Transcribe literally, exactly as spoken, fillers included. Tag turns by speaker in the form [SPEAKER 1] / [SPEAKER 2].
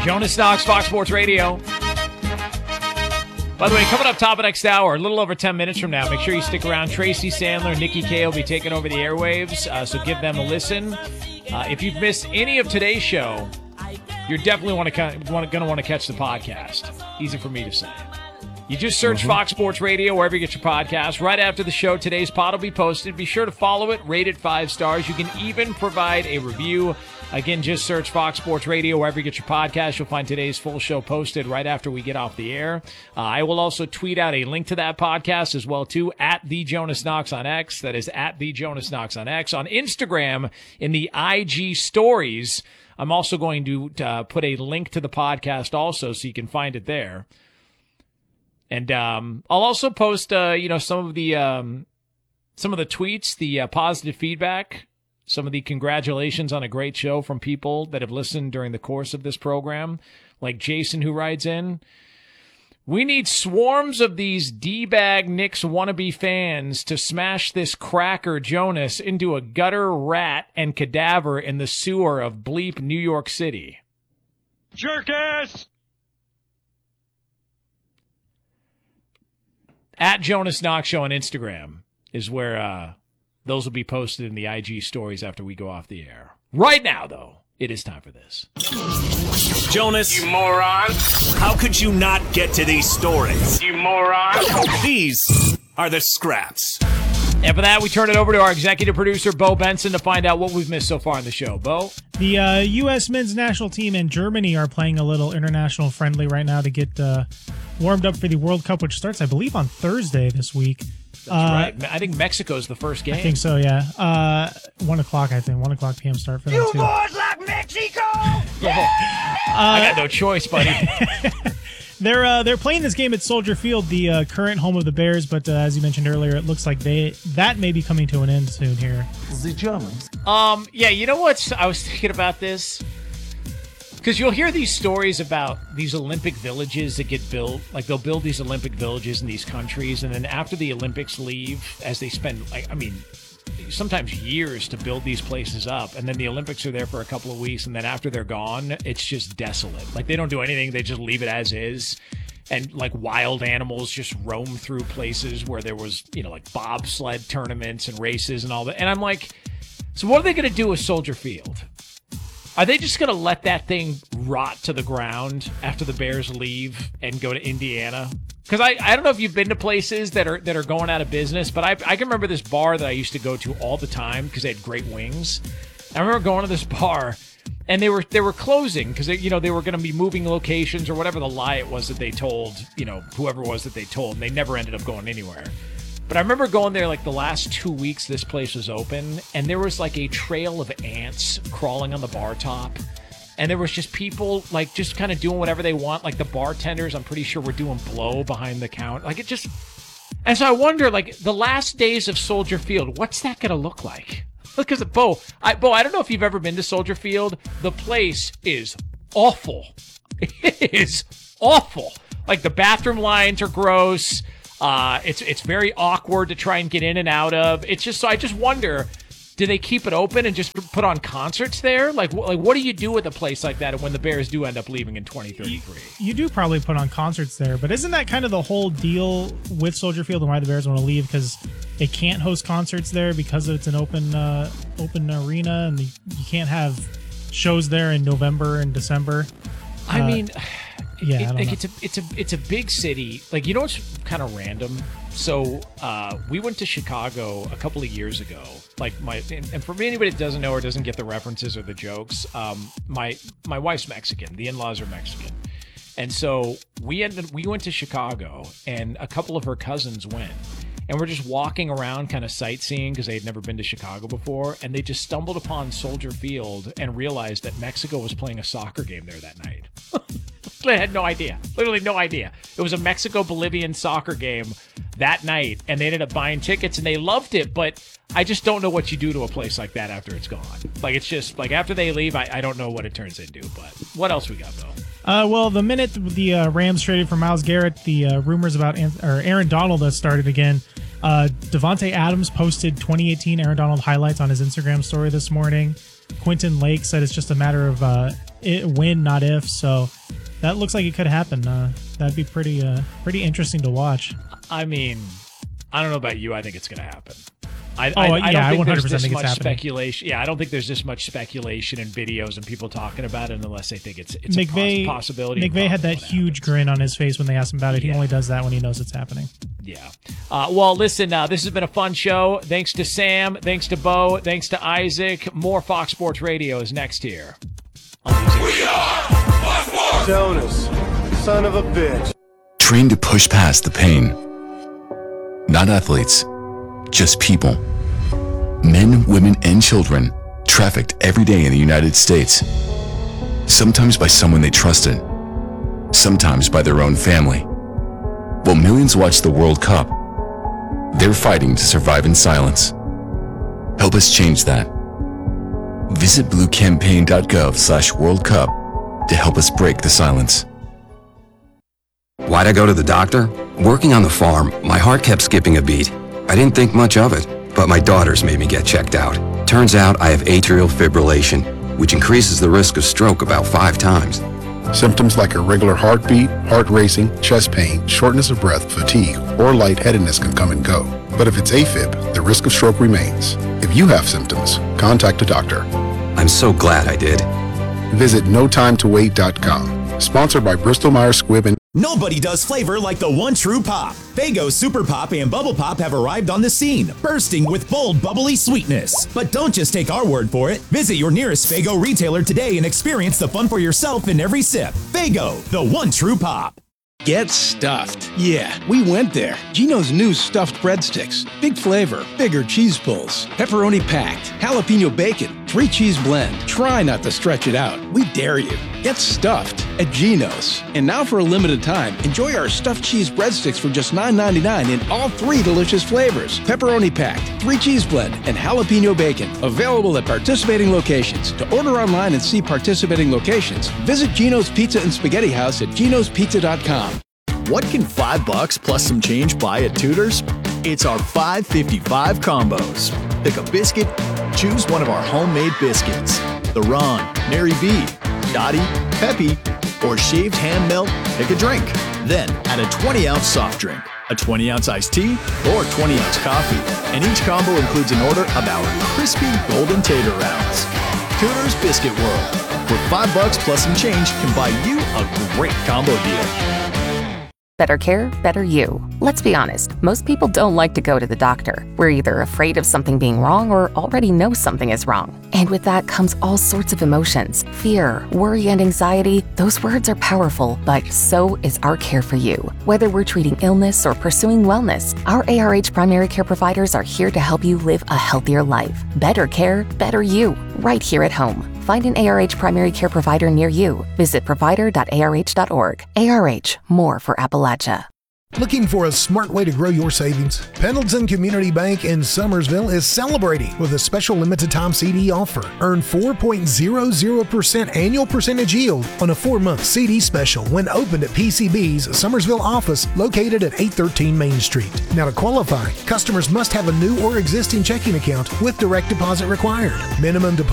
[SPEAKER 1] Jonas Knox, Fox Sports Radio. By the way, coming up top of next hour, a little over ten minutes from now, make sure you stick around. Tracy Sandler and Nikki K will be taking over the airwaves, uh, so give them a listen. Uh, if you've missed any of today's show, you're definitely want to going to want to catch the podcast. Easy for me to say. You just search mm-hmm. Fox Sports Radio wherever you get your podcast. Right after the show, today's pod will be posted. Be sure to follow it, rate it five stars. You can even provide a review. Again, just search Fox Sports Radio wherever you get your podcast. You'll find today's full show posted right after we get off the air. Uh, I will also tweet out a link to that podcast as well, too, at The Jonas Knox on X. That is at The Jonas Knox on X. On Instagram, in the I G stories, I'm also going to uh, put a link to the podcast also so you can find it there. And um, I'll also post, uh, you know, some of the um, some of the tweets, the uh, positive feedback, some of the congratulations on a great show from people that have listened during the course of this program, like Jason, who writes in, "We need swarms of these D-bag Knicks wannabe fans to smash this cracker Jonas into a gutter rat and cadaver in the sewer of bleep New York City."
[SPEAKER 2] Jerk-ass!
[SPEAKER 1] At Jonas Knox Show on Instagram is where uh, those will be posted in the I G stories after we go off the air. Right now, though, it is time for this.
[SPEAKER 3] Jonas.
[SPEAKER 2] You moron.
[SPEAKER 3] How could you not get to these stories?
[SPEAKER 2] You moron.
[SPEAKER 3] These are the scraps.
[SPEAKER 1] And for that, we turn it over to our executive producer, Bo Benson, to find out what we've missed so far in the show. Bo?
[SPEAKER 4] The uh, U S men's national team and Germany are playing a little international friendly right now to get uh, warmed up for the World Cup, which starts, I believe, on Thursday this week.
[SPEAKER 1] That's uh, right. I think Mexico's the first game.
[SPEAKER 4] I think so, yeah. Uh, one o'clock, I think. One o'clock p m start for them,
[SPEAKER 2] you
[SPEAKER 4] too.
[SPEAKER 2] You boys like Mexico? Yeah.
[SPEAKER 1] uh, I got no choice, buddy.
[SPEAKER 4] They're uh, they're playing this game at Soldier Field, the uh, current home of the Bears, but uh, as you mentioned earlier, it looks like they that may be coming to an end soon here.
[SPEAKER 5] The Germans.
[SPEAKER 1] Um, yeah, you know what? I was thinking about this because you'll hear these stories about these Olympic villages that get built. Like they'll build these Olympic villages in these countries, and then after the Olympics leave, as they spend, like I mean, sometimes years to build these places up, and then the Olympics are there for a couple of weeks, and then after they're gone, it's just desolate. Like they don't do anything, they just leave it as is, and like wild animals just roam through places where there was, you know, like bobsled tournaments and races and all that. And I'm like, so what are they going to do with Soldier Field? Are they just going to let that thing rot to the ground after the Bears leave and go to Indiana? Because I, I don't know if you've been to places that are that are going out of business, but I I can remember this bar that I used to go to all the time because they had great wings. I remember going to this bar, and they were they were closing because you know they were going to be moving locations or whatever the lie it was that they told, you know, whoever it was that they told, and they never ended up going anywhere. But I remember going there like the last two weeks this place was open, and there was like a trail of ants crawling on the bar top. And there was just people, like, just kind of doing whatever they want. Like, the bartenders, I'm pretty sure, were doing blow behind the counter. Like, it just... And so I wonder, like, the last days of Soldier Field, what's that going to look like? Because, Bo, I, Bo, I don't know if you've ever been to Soldier Field. The place is awful. It is awful. Like, the bathroom lines are gross. Uh, it's it's very awkward to try and get in and out of. It's just... So I just wonder... Do they keep it open and just put on concerts there? Like, wh- like, what do you do with a place like that when the Bears do end up leaving in twenty thirty-three?
[SPEAKER 4] You, you do probably put on concerts there, but isn't that kind of the whole deal with Soldier Field and why the Bears want to leave? Because they can't host concerts there because it's an open uh, open arena, and you, you can't have shows there in November and December.
[SPEAKER 1] I
[SPEAKER 4] uh,
[SPEAKER 1] mean,
[SPEAKER 4] yeah,
[SPEAKER 1] it,
[SPEAKER 4] I don't
[SPEAKER 1] like
[SPEAKER 4] know.
[SPEAKER 1] it's a it's a it's a big city. Like, you know what's kind of random? So uh, we went to Chicago a couple of years ago. Like my and, and for anybody that doesn't know or doesn't get the references or the jokes, um, my my wife's Mexican. The in-laws are Mexican, and so we ended we went to Chicago, and a couple of her cousins went, and we're just walking around, kind of sightseeing because they had never been to Chicago before, and they just stumbled upon Soldier Field and realized that Mexico was playing a soccer game there that night. They had no idea. Literally no idea. It was a Mexico-Bolivian soccer game that night, and they ended up buying tickets, and they loved it, but I just don't know what you do to a place like that after it's gone. Like, it's just, like, after they leave, I, I don't know what it turns into, but what else we got, Bill?
[SPEAKER 4] Uh, well, the minute the uh, Rams traded for Myles Garrett, the uh, rumors about An- or Aaron Donald has started again. Uh, Devontae Adams posted twenty eighteen Aaron Donald highlights on his Instagram story this morning. Quentin Lake said it's just a matter of uh, it, when, not if. So that looks like it could happen. Uh, that'd be pretty uh, pretty interesting to watch.
[SPEAKER 1] I mean, I don't know about you. I think it's going to happen. I,
[SPEAKER 4] oh,
[SPEAKER 1] I, I
[SPEAKER 4] yeah,
[SPEAKER 1] don't
[SPEAKER 4] I
[SPEAKER 1] think
[SPEAKER 4] one hundred
[SPEAKER 1] there's
[SPEAKER 4] percent
[SPEAKER 1] this
[SPEAKER 4] think
[SPEAKER 1] much
[SPEAKER 4] it's happening.
[SPEAKER 1] speculation. Yeah, I don't think there's this much speculation and videos and people talking about it unless they think it's it's
[SPEAKER 4] McVay,
[SPEAKER 1] a poss- possibility.
[SPEAKER 4] McVay had that huge
[SPEAKER 1] happens.
[SPEAKER 4] grin on his face when they asked him about it.
[SPEAKER 1] Yeah.
[SPEAKER 4] He only does that when he knows it's happening.
[SPEAKER 1] Yeah. Uh, well, listen, uh, this has been a fun show. Thanks to Sam. Thanks to Bo. Thanks to Isaac. More Fox Sports Radio is next here.
[SPEAKER 5] We are Fox Sports.
[SPEAKER 6] Jonas, son of a bitch.
[SPEAKER 7] Trained to push past the pain. Not athletes, just people. Men, women, and children trafficked every day in the United States. Sometimes by someone they trusted, sometimes by their own family. While millions watch the World Cup, they're fighting to survive in silence. Help us change that. Visit bluecampaign.gov slash World Cup to help us break the silence.
[SPEAKER 8] Why'd I go to the doctor? Working on the farm, my heart kept skipping a beat. I didn't think much of it, but my daughters made me get checked out. Turns out I have atrial fibrillation, which increases the risk of stroke about five times.
[SPEAKER 9] Symptoms like irregular heartbeat, heart racing, chest pain, shortness of breath, fatigue, or lightheadedness can come and go. But if it's AFib, the risk of stroke remains. If you have symptoms, contact a doctor.
[SPEAKER 8] I'm so glad I did.
[SPEAKER 9] Visit no time to wait dot com. Sponsored by Bristol Myers Squibb and
[SPEAKER 10] Nobody does flavor like the one true pop. Faygo Super Pop and Bubble Pop have arrived on the scene, bursting with bold, bubbly sweetness. But don't just take our word for it. Visit your nearest Faygo retailer today and experience the fun for yourself in every sip. Faygo, the one true pop.
[SPEAKER 11] Get stuffed. Yeah, we went there. Geno's new stuffed breadsticks. Big flavor, bigger cheese pulls, pepperoni packed, jalapeno bacon, three cheese blend. Try not to stretch it out. We dare you. Get stuffed at Geno's. And now for a limited time, enjoy our stuffed cheese breadsticks for just nine ninety-nine in all three delicious flavors. Pepperoni packed, three cheese blend, and jalapeno bacon. Available at participating locations. To order online and see participating locations, visit Geno's Pizza and Spaghetti House at genos pizza dot com.
[SPEAKER 12] What can five bucks plus some change buy at Tudor's? It's our five fifty-five combos. Pick a biscuit, choose one of our homemade biscuits. The Ron, Mary B, Dottie, Peppy, or shaved ham melt, pick a drink. Then add a twenty ounce soft drink, a twenty ounce iced tea, or twenty ounce coffee. And each combo includes an order of our crispy golden tater rounds. Tudor's Biscuit World, where five bucks plus some change can buy you a great combo deal.
[SPEAKER 13] Better care, better you. Let's be honest, most people don't like to go to the doctor. We're either afraid of something being wrong or already know something is wrong. And with that comes all sorts of emotions. Fear, worry, and anxiety. Those words are powerful, but so is our care for you. Whether we're treating illness or pursuing wellness, our A R H primary care providers are here to help you live a healthier life. Better care, better you. Right here at home. Find an A R H primary care provider near you. Visit provider dot A R H dot org. A R H, more for Appalachia.
[SPEAKER 14] Looking for a smart way to grow your savings? Pendleton Community Bank in Summersville is celebrating with a special limited time C D offer. Earn four point zero zero percent annual percentage yield on a four-month C D special when opened at P C B's Summersville office located at eight thirteen Main Street. Now to qualify, customers must have a new or existing checking account with direct deposit required. Minimum deposit